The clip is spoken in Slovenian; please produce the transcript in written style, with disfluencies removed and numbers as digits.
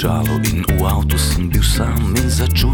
bežalo in v avtu sem bil sam in začutil